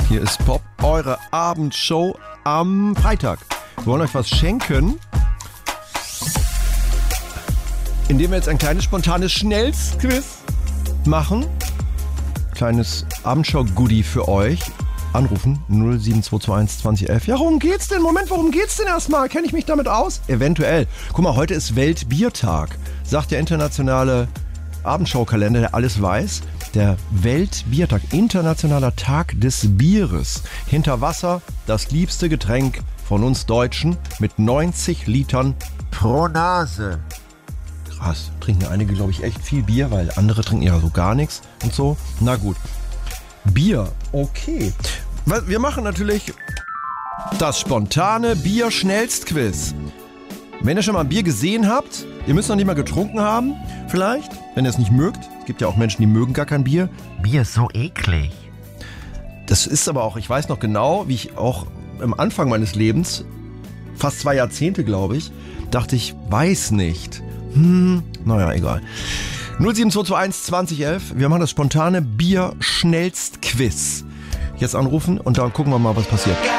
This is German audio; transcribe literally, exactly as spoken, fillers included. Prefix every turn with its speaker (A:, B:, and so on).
A: Hier ist Pop, eure Abendshow am Freitag. Wir wollen euch was schenken, indem wir jetzt ein kleines spontanes Schnellsquiz machen. Kleines Abendshow-Goodie für euch. Anrufen null sieben zwei zwei eins zwanzig elf. Ja, worum geht's denn? Moment, worum geht's denn erstmal? Kenne ich mich damit aus? Eventuell. Guck mal, heute ist Weltbiertag. Sagt der internationale Abendshow-Kalender, der alles weiß. Der Weltbiertag, internationaler Tag des Bieres. Hinter Wasser das liebste Getränk von uns Deutschen mit neunzig Litern pro Nase. Krass, trinken einige, glaube ich, echt viel Bier, weil andere trinken ja so gar nichts und so. Na gut. Bier, okay. Wir machen natürlich das spontane Bier-Schnellst-Quiz. Wenn ihr schon mal ein Bier gesehen habt, ihr müsst noch nicht mal getrunken haben, vielleicht, wenn ihr es nicht mögt. Es gibt ja auch Menschen, die mögen gar kein Bier.
B: Bier ist so eklig.
A: Das ist aber auch, ich weiß noch genau, wie ich auch am Anfang meines Lebens, fast zwei Jahrzehnte, glaube ich, dachte ich, weiß nicht. Hm, naja, egal. null sieben zwei zwei eins zwanzig elf. Wir machen das spontane Bier-Schnellst-Quiz. Jetzt anrufen und dann gucken wir mal, was passiert.